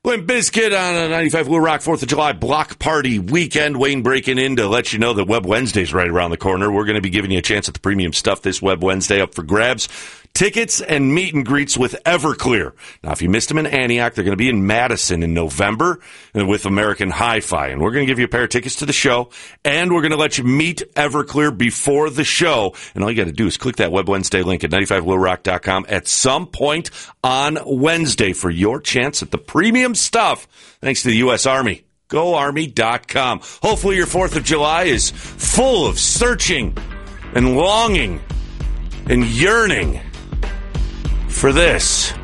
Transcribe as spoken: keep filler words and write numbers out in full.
Limp Bizkit on a ninety-five Blue Rock fourth of July block party weekend. Wayne breaking in to let you know that Web Wednesday's right around the corner. We're going to be giving you a chance at the premium stuff this Web Wednesday up for grabs. Tickets and meet and greets with Everclear. Now, if you missed them in Antioch, they're going to be in Madison in November with American Hi-Fi. And we're going to give you a pair of tickets to the show, and we're going to let you meet Everclear before the show. And all you got to do is click that Web Wednesday link at ninety-five blue rock dot com at some point on Wednesday for your chance at the premium stuff, thanks to the U S Army. go army dot com. Hopefully your fourth of July is full of searching and longing and yearning for this.